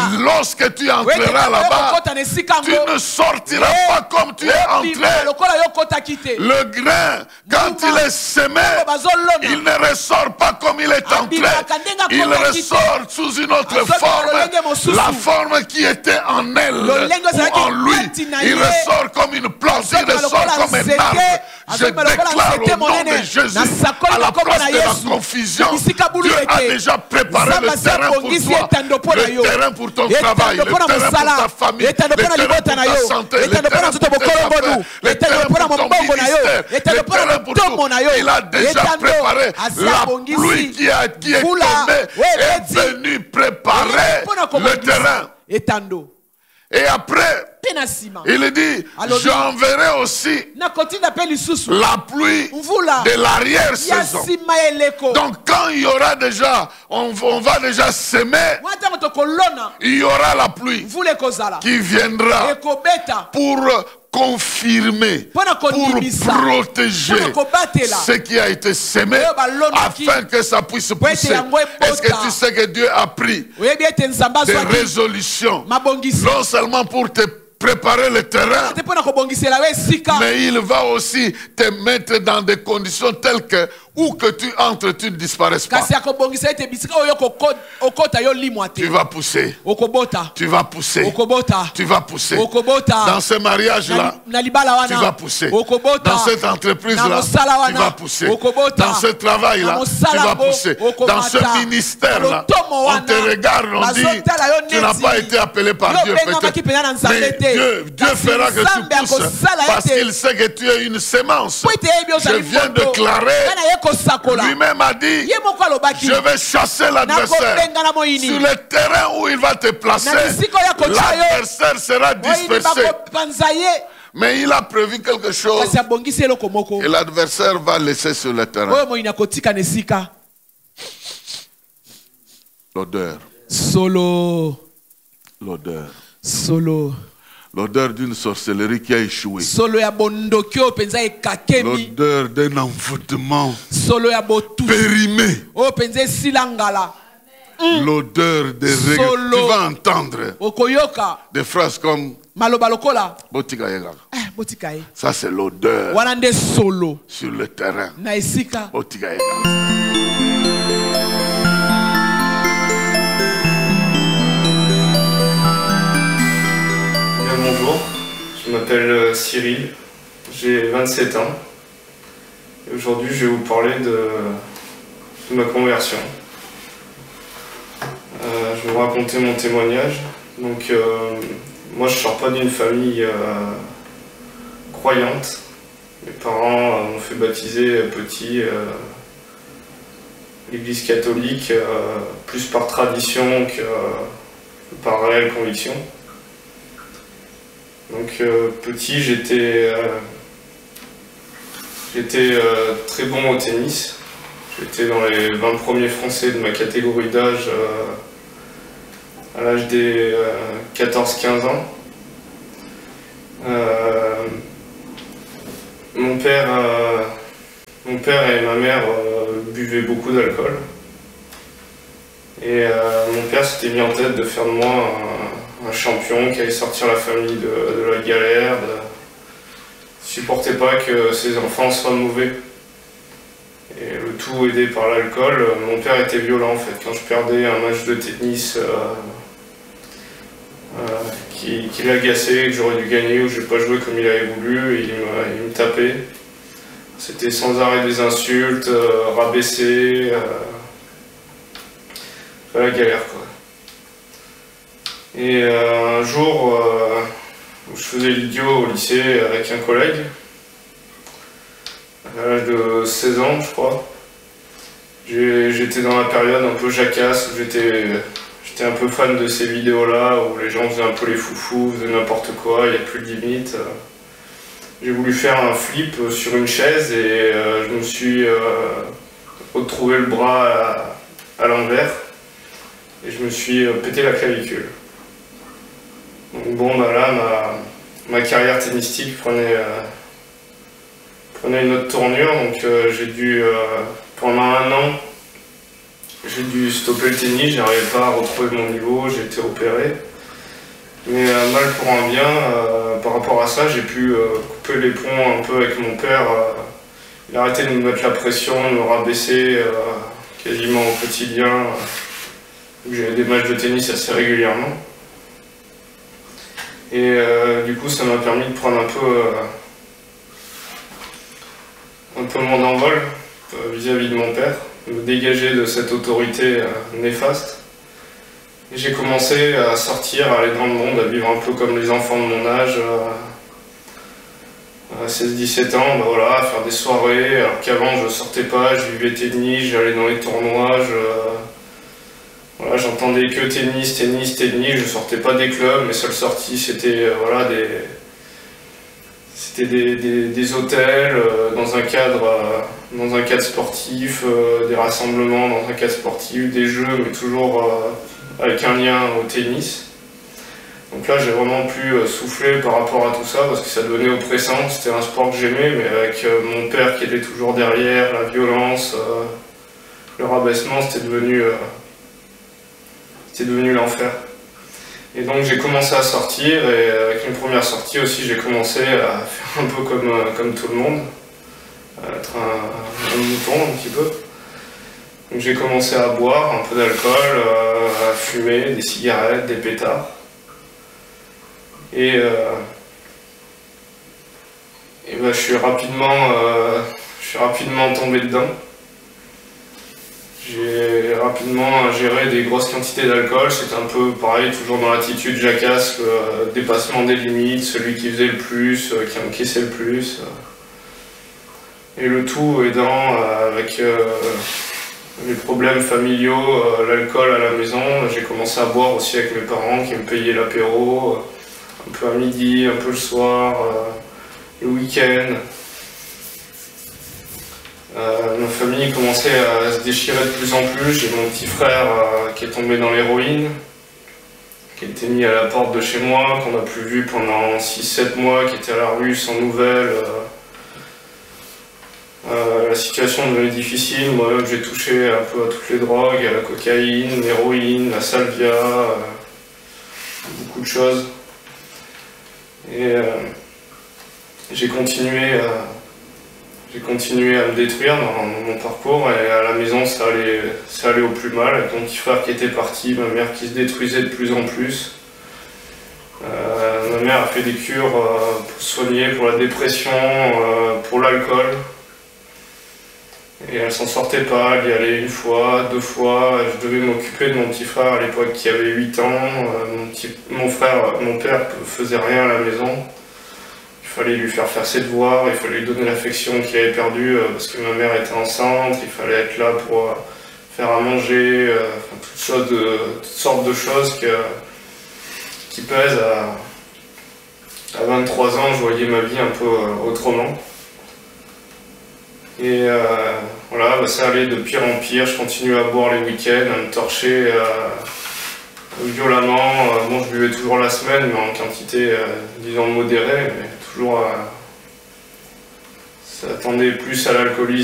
lorsque tu entreras là-bas, tu ne sortiras pas comme tu es entré. Le grain, quand il est semé, il ne ressort pas comme il est entré. Il ressort sous une autre forme, la forme qui était en elle ou en lui. Il ressort comme une plante, il ressort comme un arbre. Je déclare au nom de Jésus, à la place de la confusion, Dieu a déjà préparé le terrain pour toi, le terrain pour ton travail, le terrain pour ta famille, le terrain pour ta santé, le terrain pour tes affaires, le terrain pour ton ministère, le terrain pour tout. Il a déjà préparé la pluie qui est tombée, est venue préparer le terrain. Et après, il dit, j'enverrai aussi la pluie de l'arrière-saison. Donc quand il y aura déjà, on va déjà semer, il y aura la pluie qui viendra pour confirmer, pour protéger ce qui a été semé afin que ça puisse pousser. Est-ce que tu sais que Dieu a pris des résolutions non seulement pour te préparer le terrain, mais il va aussi te mettre dans des conditions telles que où que tu entres, tu ne disparaisses pas. Tu vas pousser. Tu vas pousser. Tu vas pousser. Dans ce mariage-là, tu vas pousser. Dans cette entreprise-là, tu vas pousser. Dans ce travail-là, tu vas pousser. Dans ce ministère-là, on te regarde, on dit, tu n'as pas été appelé par Dieu peut-être. Mais Dieu fera que tu pousses parce qu'il sait que tu es une sémence. Je viens de déclarer. Lui-même a dit, je vais chasser l'adversaire. Sur le terrain où il va te placer, l'adversaire sera dispersé. Mais il a prévu quelque chose et l'adversaire va laisser sur le terrain. L'odeur. L'odeur. L'odeur d'une sorcellerie qui a échoué. L'odeur d'un envoûtement périmé. L'odeur des règles. Tu vas entendre des phrases comme Botikayega. Ça c'est l'odeur sur le terrain. Botikayega. Bonjour, je m'appelle Cyril, j'ai 27 ans et aujourd'hui je vais vous parler de ma conversion. Je vais vous raconter mon témoignage. Donc, moi je ne sors pas d'une famille croyante. Mes parents m'ont fait baptiser petit l'église catholique, plus par tradition que par réelle conviction. Donc petit, j'étais très bon au tennis. J'étais dans les 20 premiers Français de ma catégorie d'âge à l'âge des 14-15 ans. Mon père et ma mère buvaient beaucoup d'alcool. Et mon père s'était mis en tête de faire de moi un champion qui allait sortir la famille de la galère. Il ne supportait pas que ses enfants soient mauvais. Et le tout aidé par l'alcool. Mon père était violent en fait. Quand je perdais un match de tennis qui l'agaçait, que j'aurais dû gagner ou je n'ai pas joué comme il avait voulu, il me tapait. C'était sans arrêt des insultes, rabaissé, la galère quoi. Et un jour où je faisais l'idiot au lycée avec un collègue, à l'âge de 16 ans je crois, j'étais dans la période un peu jacasse où j'étais un peu fan de ces vidéos là où les gens faisaient un peu les foufous, faisaient n'importe quoi, il n'y a plus de limite. J'ai voulu faire un flip sur une chaise et je me suis retrouvé le bras à l'envers et je me suis pété la clavicule. Donc bon bah là ma carrière tennistique prenait une autre tournure, donc j'ai dû pendant un an j'ai dû stopper le tennis, j'arrivais pas à retrouver mon niveau, j'ai été opéré. Mais mal pour un bien, par rapport à ça, j'ai pu couper les ponts un peu avec mon père. Il a arrêté de me mettre la pression, de me rabaisser quasiment au quotidien. J'avais des matchs de tennis assez régulièrement. Et du coup, ça m'a permis de prendre un peu mon envol vis-à-vis de mon père, de me dégager de cette autorité néfaste. Et j'ai commencé à sortir, à aller dans le monde, à vivre un peu comme les enfants de mon âge, à 16-17 ans, voilà, à faire des soirées, alors qu'avant je sortais pas, je vivais tennis, j'allais dans les tournois, voilà, j'entendais que tennis, je sortais pas des clubs, mes seules sorties c'était voilà, des hôtels, dans un cadre sportif, des rassemblements dans un cadre sportif, des jeux, mais toujours avec un lien au tennis. Donc là j'ai vraiment pu souffler par rapport à tout ça parce que ça devenait oppressant, c'était un sport que j'aimais, mais avec mon père qui était toujours derrière, la violence, le rabaissement, c'était devenu l'enfer. Et donc j'ai commencé à sortir, et avec une première sortie aussi j'ai commencé à faire un peu comme tout le monde, à être un mouton un petit peu. Donc j'ai commencé à boire un peu d'alcool, à fumer des cigarettes, des pétards. Et je suis rapidement tombé dedans. J'ai rapidement géré des grosses quantités d'alcool, c'était un peu pareil, toujours dans l'attitude jacasse, le dépassement des limites, celui qui faisait le plus, qui encaissait le plus. Et le tout aidant avec les problèmes familiaux, l'alcool à la maison. J'ai commencé à boire aussi avec mes parents qui me payaient l'apéro, un peu à midi, un peu le soir, le week-end. Ma famille commençait à se déchirer de plus en plus. J'ai mon petit frère qui est tombé dans l'héroïne, qui a été mis à la porte de chez moi, qu'on n'a plus vu pendant 6-7 mois, qui était à la rue sans nouvelles. La situation devenait difficile. Moi-même j'ai touché un peu à toutes les drogues, à la cocaïne, l'héroïne, la salvia, beaucoup de choses. Et j'ai continué à me détruire dans mon parcours, et à la maison ça allait au plus mal, avec mon petit frère qui était parti, ma mère qui se détruisait de plus en plus. Ma mère a fait des cures pour soigner, pour la dépression, pour l'alcool. Et elle s'en sortait pas, elle y allait une fois, 2 fois, je devais m'occuper de mon petit frère à l'époque qui avait 8 ans, mon père faisait rien à la maison. Il fallait lui faire ses devoirs, il fallait lui donner l'affection qu'il avait perdue parce que ma mère était enceinte, il fallait être là pour faire à manger, toutes sortes de choses qui pèsent. À 23 ans, je voyais ma vie un peu autrement. Et voilà, ça allait de pire en pire, je continuais à boire les week-ends, à me torcher violemment. Bon, je buvais toujours la semaine, mais en quantité, disons, modérée, mais toujours ça tendait plus à l'alcoolisme